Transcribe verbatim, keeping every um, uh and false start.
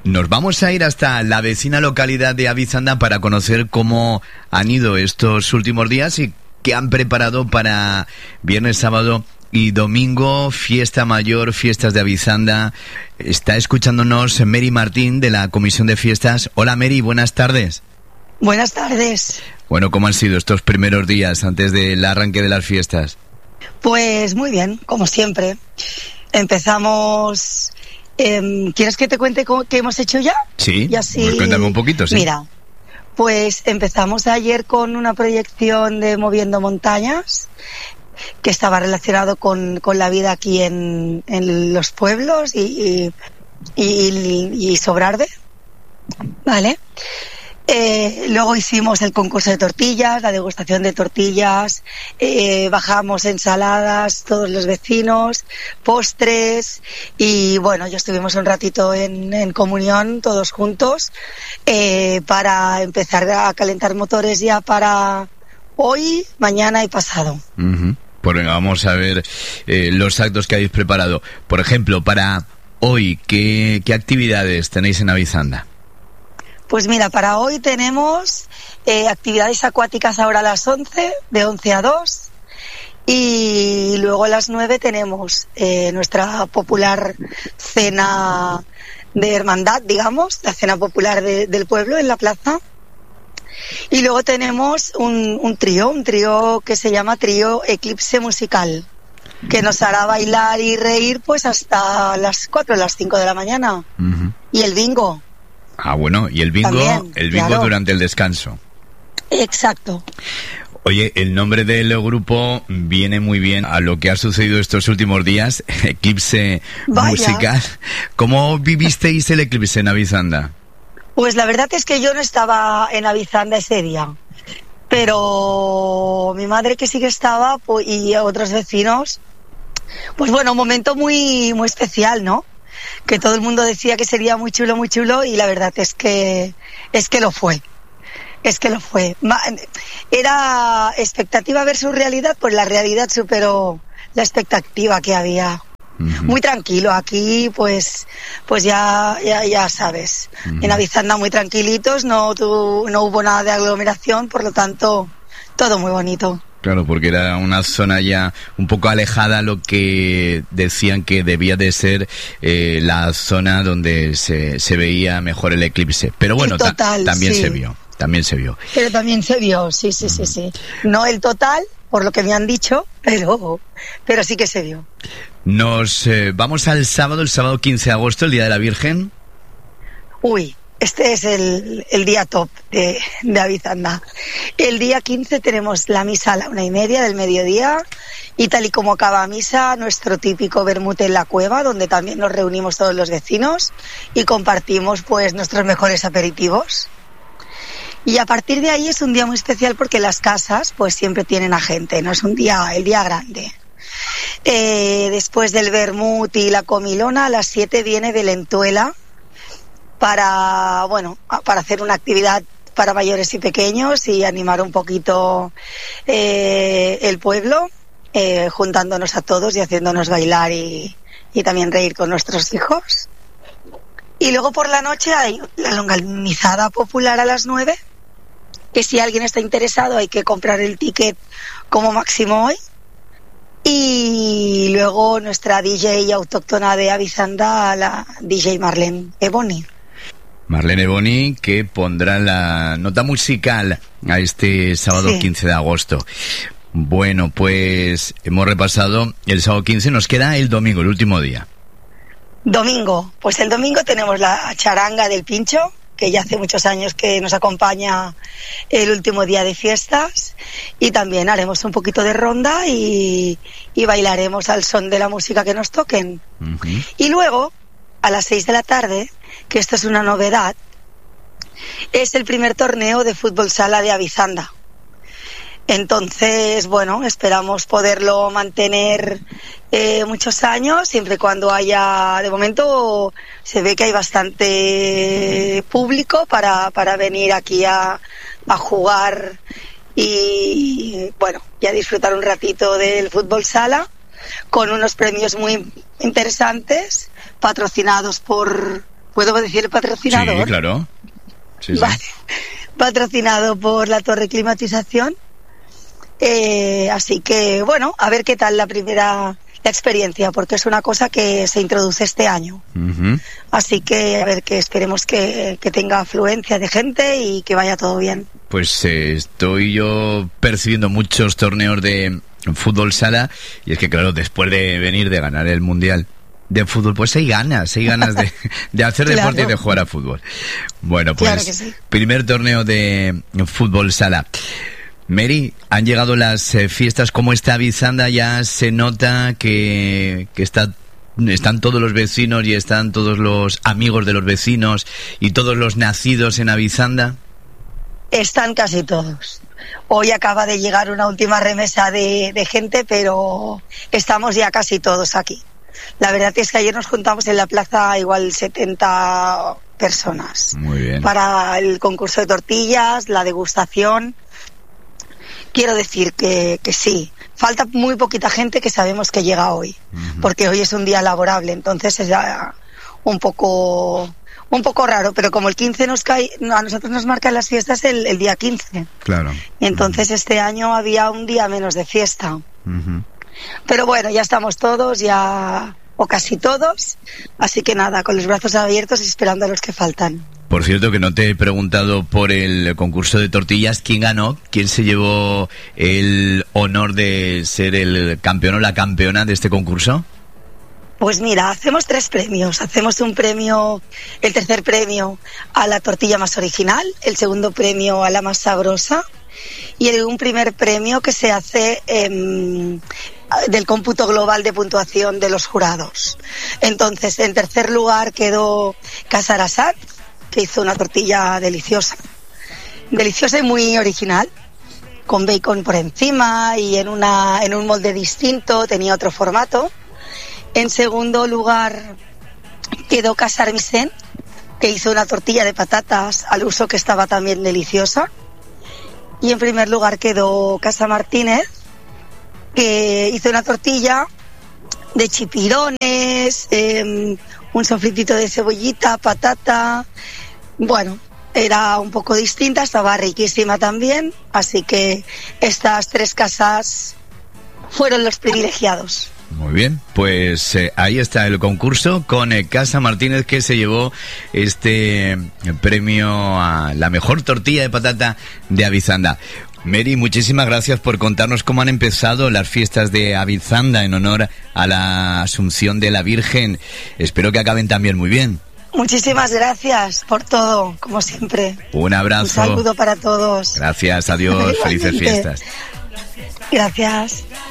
Nos vamos a ir hasta la vecina localidad de Avizanda para conocer cómo han ido estos últimos días y qué han preparado para viernes, sábado y domingo, fiesta mayor, fiestas de Avizanda. Está escuchándonos Mary Martín de la Comisión de Fiestas. Hola Mary, buenas tardes. Buenas tardes. Bueno, ¿cómo han sido estos primeros días antes del arranque de las fiestas? Pues muy bien, como siempre. Empezamos... Eh, ¿Quieres que te cuente cómo, qué hemos hecho ya? Sí, y así... pues cuéntame un poquito, sí. Mira, pues empezamos ayer con una proyección de Moviendo Montañas, que estaba relacionado con, con la vida aquí en, en los pueblos y, y, y, y Sobrarbe, ¿vale? Eh, luego hicimos el concurso de tortillas, la degustación de tortillas, eh, bajamos ensaladas, todos los vecinos, postres y bueno, ya estuvimos un ratito en, en comunión todos juntos eh, para empezar a calentar motores ya para hoy, mañana y pasado. Uh-huh. Pues venga, vamos a ver eh, los actos que habéis preparado. Por ejemplo, para hoy, ¿qué, qué actividades tenéis en Avizanda? Pues mira, para hoy tenemos eh, actividades acuáticas ahora a las once, de once a dos, y luego a las nueve tenemos eh, nuestra popular cena de hermandad, digamos, la cena popular de, del pueblo en la plaza. Y luego tenemos un, un trío, un trío que se llama Trío Eclipse Musical, que nos hará bailar y reír pues hasta las cuatro o las cinco de la mañana. Uh-huh. Y el bingo. Ah, bueno, y el bingo, También, el bingo claro. Durante el descanso. Exacto. Oye, el nombre del grupo viene muy bien a lo que ha sucedido estos últimos días, Eclipse Vaya. Musical. ¿Cómo vivisteis el eclipse en Avizanda? Pues la verdad es que yo no estaba en Avizanda ese día, pero mi madre que sí que estaba pues, y otros vecinos, pues bueno, un momento muy, muy especial, ¿no? Que todo el mundo decía que sería muy chulo, muy chulo, y la verdad es que es que lo fue, es que lo fue. Era expectativa versus realidad, pues la realidad superó la expectativa que había. Uh-huh. Muy tranquilo, aquí pues pues ya ya, ya sabes, uh-huh. En Avizanda muy tranquilitos, no, tu, no hubo nada de aglomeración, por lo tanto, todo muy bonito. Claro, porque era una zona ya un poco alejada a lo que decían que debía de ser eh, la zona donde se, se veía mejor el eclipse. Pero bueno, total, ta- también sí. se vio, también se vio. Pero también se vio, sí, sí, sí, sí. No el total, por lo que me han dicho, pero, pero sí que se vio. Nos eh, vamos al sábado, el sábado quince de agosto, el Día de la Virgen. Uy. Este es el, el día top de, de Avizanda. El día quince tenemos la misa a la una y media del mediodía y tal y como acaba misa, nuestro típico vermut en la cueva, donde también nos reunimos todos los vecinos y compartimos pues nuestros mejores aperitivos. Y a partir de ahí es un día muy especial porque las casas pues siempre tienen a gente, no es un día, el día grande. Eh, después del vermut y la comilona, a las siete viene Belentuela, para bueno para hacer una actividad para mayores y pequeños y animar un poquito eh, el pueblo, eh, juntándonos a todos y haciéndonos bailar y, y también reír con nuestros hijos. Y luego por la noche hay la longanizada popular a las nueve, que si alguien está interesado hay que comprar el ticket como máximo hoy. Y luego nuestra D J autóctona de Avizanda, la D J Marlene Ebony. Marlene Ebony, que pondrá la nota musical a este sábado sí. quince de agosto. Bueno, pues hemos repasado el sábado quince, nos queda el domingo, el último día. Domingo, pues el domingo tenemos la charanga del Pincho, que ya hace muchos años que nos acompaña el último día de fiestas, y también haremos un poquito de ronda y, y bailaremos al son de la música que nos toquen. Uh-huh. Y luego, a las seis de la tarde, que esto es una novedad, es el primer torneo de fútbol sala de Avizanda. Entonces, bueno, esperamos poderlo mantener eh, muchos años, siempre y cuando haya, de momento se ve que hay bastante público para, para venir aquí a, a jugar y, bueno, y a disfrutar un ratito del fútbol sala, con unos premios muy interesantes, patrocinados por, ¿Puedo decir el patrocinador? Sí, claro. Sí, sí. Vale. Patrocinado por la Torre Climatización. Eh, así que, bueno, a ver qué tal la primera la experiencia, porque es una cosa que se introduce este año. Uh-huh. Así que, a ver, que esperemos que, que tenga afluencia de gente y que vaya todo bien. Pues eh, estoy yo percibiendo muchos torneos de fútbol sala, y es que, claro, después de venir de ganar el Mundial de fútbol, pues hay ganas, hay ganas de, de hacer Claro. deporte y de jugar a fútbol. Bueno, pues Claro que sí. primer torneo de fútbol sala. Mary, han llegado las eh, fiestas. ¿Cómo está Avizanda? Ya se nota que, que está, están todos los vecinos y están todos los amigos de los vecinos y todos los nacidos en Avizanda. Están casi todos. Hoy acaba de llegar una última remesa de, de gente, pero estamos ya casi todos aquí. La verdad es que ayer nos juntamos en la plaza igual setenta personas. Muy bien. Para el concurso de tortillas, la degustación. Quiero decir que, que sí, falta muy poquita gente que sabemos que llega hoy, uh-huh. porque hoy es un día laborable, entonces es ya un poco un poco raro, pero como el quince nos cae, a nosotros nos marcan las fiestas el, el día quince. Claro. Y entonces uh-huh. este año había un día menos de fiesta. Uh-huh. Pero bueno, ya estamos todos, ya o casi todos, así que nada, con los brazos abiertos esperando a los que faltan. Por cierto, que no te he preguntado por el concurso de tortillas. ¿Quién ganó? ¿Quién se llevó el honor de ser el campeón o la campeona de este concurso? Pues mira, hacemos tres premios. Hacemos un premio, el tercer premio a la tortilla más original, el segundo premio a la más sabrosa y el, un primer premio que se hace eh, del cómputo global de puntuación de los jurados. Entonces, en tercer lugar quedó Casa Arasat, que hizo una tortilla deliciosa, deliciosa y muy original, con bacon por encima y en una en un molde distinto, tenía otro formato. En segundo lugar quedó Casa Armisen, que hizo una tortilla de patatas al uso que estaba también deliciosa. Y en primer lugar quedó Casa Martínez, que hizo una tortilla de chipirones, eh, un sofritito de cebollita, patata. Bueno, era un poco distinta, estaba riquísima también, así que estas tres casas fueron los privilegiados. Muy bien, pues eh, ahí está el concurso con eh, Casa Martínez, que se llevó este eh, premio a la mejor tortilla de patata de Avizanda. Mary, muchísimas gracias por contarnos cómo han empezado las fiestas de Avizanda en honor a la Asunción de la Virgen. Espero que acaben también muy bien. Muchísimas gracias por todo, como siempre. Un abrazo. Un saludo para todos. Gracias, adiós, felices fiestas. Gracias.